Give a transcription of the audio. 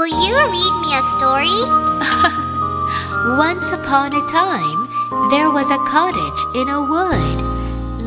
Will you read me a story? Once upon a time, there was a cottage in a wood.